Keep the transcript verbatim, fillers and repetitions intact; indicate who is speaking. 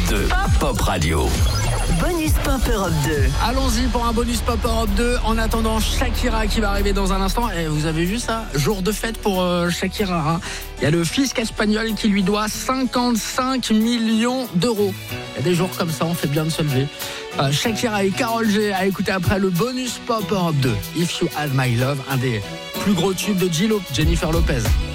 Speaker 1: deux. Pop Radio.
Speaker 2: Bonus Pop Europe deux.
Speaker 3: Allons-y pour un bonus Pop Europe deux. En attendant Shakira qui va arriver dans un instant. Et vous avez vu ça? Jour de fête pour euh, Shakira. Hein. Il y a le fisc espagnol qui lui doit cinquante-cinq millions d'euros. Il y a des jours comme ça, on fait bien de se lever. Euh, Shakira et Karol G à écouter après le bonus Pop Europe deux. If You Had My Love, un des plus gros tubes de J-Lo, Jennifer Lopez.